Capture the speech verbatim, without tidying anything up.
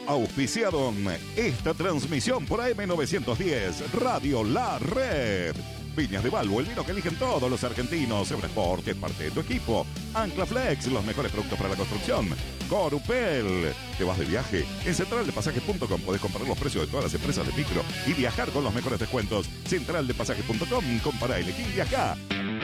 Auspiciaron esta transmisión por A M novecientos diez, Radio La Red. Viñas de Balbo, el vino que eligen todos los argentinos. Eurosport es parte de tu equipo. Ancla Flex, los mejores productos para la construcción. Corupel, te vas de viaje. En central de pasajes punto com podés comparar los precios de todas las empresas de micro y viajar con los mejores descuentos. central de pasajes punto com, compara, elegí y viajá.